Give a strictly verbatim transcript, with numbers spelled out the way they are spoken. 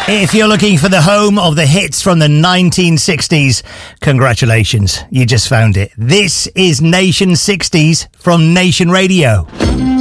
If you're looking for the home of the hits from the nineteen sixties, congratulations, you just found it. This is Nation sixties from Nation Radio.